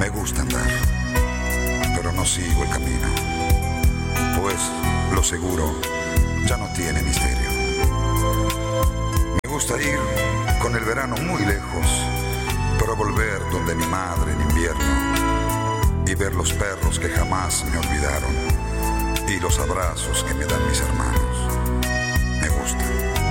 Me gusta andar, pero no sigo el camino, pues lo seguro ya no tiene misterio. Me gusta ir con el verano muy lejos, pero volver donde mi madre en invierno y ver los perros que jamás me olvidaron y los abrazos que me dan mis hermanos. Me gusta.